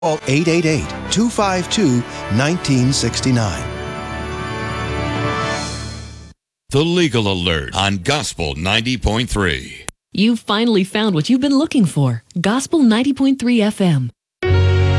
Call 888-252-1969. The Legal Alert on Gospel 90.3. You've finally found what you've been looking for. Gospel 90.3 FM.